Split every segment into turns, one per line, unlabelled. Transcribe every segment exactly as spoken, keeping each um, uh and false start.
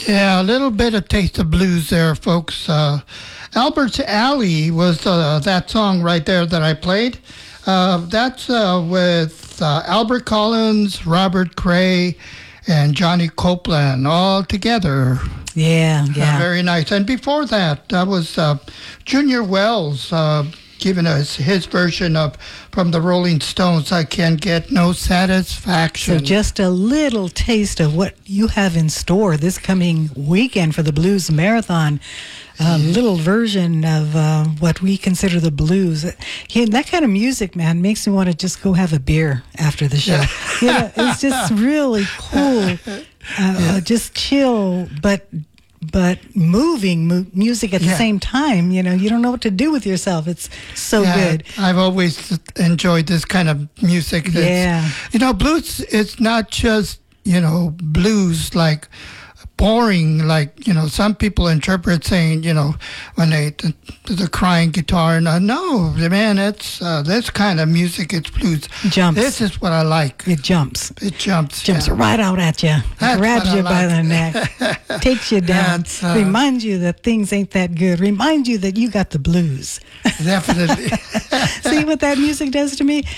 Yeah, a little bit of Taste of Blues there, folks. Uh, Albert's Alley was uh, that song right there that I played. Uh, that's uh, with uh, Albert Collins, Robert Cray, and Johnny Copeland all together.
Yeah, yeah.
Uh, very nice. And before that, that was uh, Junior Wells uh, giving us his version of from the Rolling Stones, I Can't Get No Satisfaction.
So just a little taste of what you have in store this coming weekend for the Blues Marathon. A little version of uh, what we consider the blues. Yeah, that kind of music, man, makes me want to just go have a beer after the show. You know, it's just really cool. Uh,
yeah.
uh, just chill, but but moving mu- music at the
Yeah.
same time. You know, you don't know what to do with yourself. It's so
Yeah,
good.
I've always enjoyed this kind of music. It's,
Yeah.
You know, blues, it's not just, you know, blues like boring, like, you know, some people interpret saying, you know, when they, the, the crying guitar, and uh, no, man, it's uh, this kind of music, it's blues.
Jumps.
This is what I like.
It jumps.
It jumps.
Jumps
yeah.
right out at you,
That's
grabs
what I
you by
like.
the neck, takes you down,
That's, uh,
reminds you that things ain't that good, reminds you that you got the blues.
Definitely.
See what that music does to me?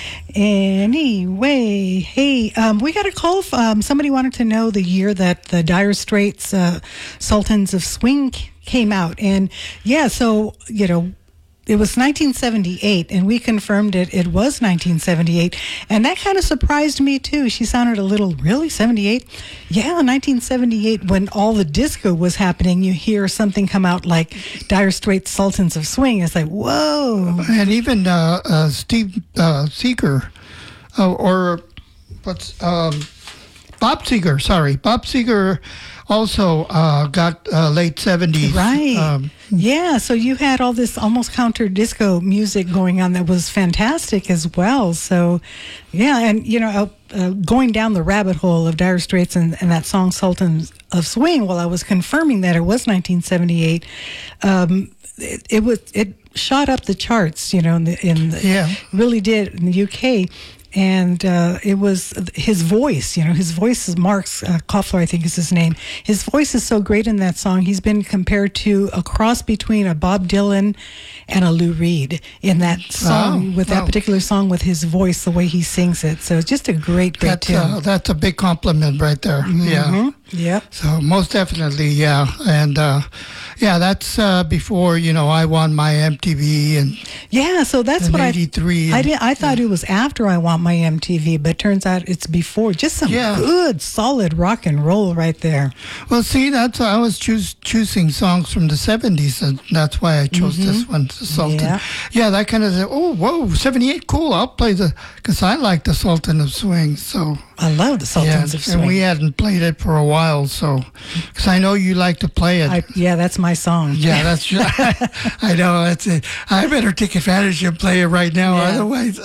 Anyway, hey, um, we got a call. Um, somebody wanted to know the year that the Dire Straits uh, Sultans of Swing c- came out. And yeah, so, you know, it was nineteen seventy-eight, and we confirmed it. It was nineteen seventy-eight, and that kind of surprised me too. She sounded a little, really, seventy-eight? Yeah, nineteen seventy-eight, when all the disco was happening, you hear something come out like Dire Straits Sultans of Swing. It's like, whoa.
And even uh, uh, Steve uh, Seeger, uh, or what's um, Bob Seger, sorry. Bob Seger also uh, got uh, late seventies.
Right.
Um,
yeah, so you had all this almost counter disco music going on that was fantastic as well. So, yeah, and, you know, uh, uh, going down the rabbit hole of Dire Straits and, and that song Sultans of Swing, while I was confirming that it was nineteen seventy-eight, um, it, it was it shot up the charts, you know, in the, in the,
Yeah.
really did in the U K. And uh, it was his voice, you know, his voice is Mark uh, Knopfler, I think is his name. His voice is so great in that song. He's been compared to a cross between a Bob Dylan and a Lou Reed in that song,
Wow.
with that
Wow.
particular song, with his voice, the way he sings it. So it's just a great, great
that's,
tune.
uh, that's a big compliment right there. Yeah.
Mhm. Yep.
So most definitely, yeah. And uh, yeah, that's uh, before, you know, I won my M T V and
Yeah, so that's
in
what I
eighty-three.
I
and-
did. I thought it was after I Want My M T V, but turns out it's before. Just some
Yeah.
good, solid rock and roll right there.
Well, see, that's I was choose, choosing songs from the seventies, and that's why I chose this one, the Sultan.
Yeah.
Yeah, that kind of, oh, whoa, seventy-eight, cool, I'll play the, because I like the Sultan of Swing, so.
I love the Sultans
yeah,
of Swing.
and we hadn't played it for a while, so, because I know you like to play it.
I, yeah, that's my song.
Yeah, that's I know. That's it. I better take advantage and play it right now.
Yeah.
Otherwise,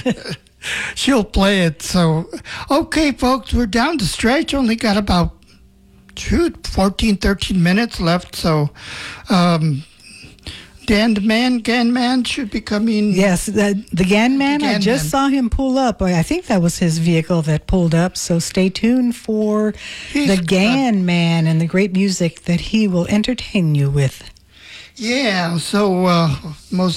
she'll play it. So, okay, folks, we're down the stretch. Only got about shoot, fourteen, thirteen minutes left. So, um, Dan the Man, Gan Man should be coming.
Yes, the, the Gan Man,
The Gan
I just
Man.
saw him pull up. I I think that was his vehicle that pulled up. So stay tuned for
He's
the Gan Man and the great music that he will entertain you with.
Yeah. So, uh, most